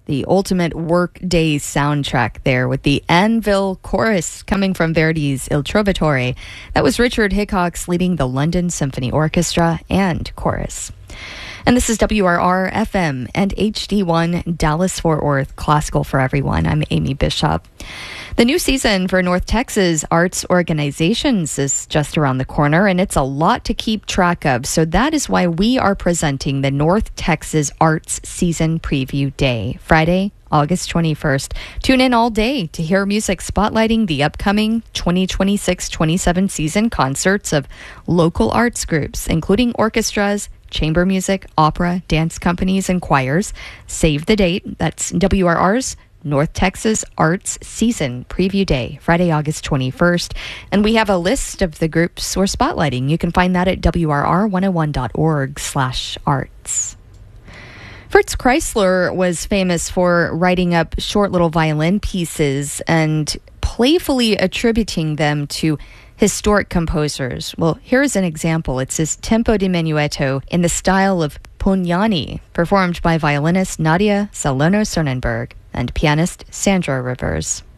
the ultimate workday soundtrack there with the Anvil Chorus coming from Verdi's Il Trovatore. That was Richard Hickox leading the London Symphony Orchestra and chorus. And this is WRR-FM and HD1 Dallas-Fort Worth Classical for Everyone. I'm Amy Bishop. The new season for North Texas arts organizations is just around the corner, and it's a lot to keep track of. So that is why we are presenting the North Texas Arts Season Preview Day, Friday, August 21st. Tune in all day to hear music spotlighting the upcoming 2026-27 season concerts of local arts groups, including orchestras, chamber music, opera, dance companies, and choirs. Save the date. That's WRR's North Texas Arts Season Preview Day, Friday, August 21st. And we have a list of the groups we're spotlighting. You can find that at WRR101.org/arts. Fritz Kreisler was famous for writing up short little violin pieces and playfully attributing them to historic composers. Well, here's an example. It's his Tempo di Menuetto in the style of Pugnani, performed by violinist Nadia Salerno-Sonnenberg and pianist Sandra Rivers.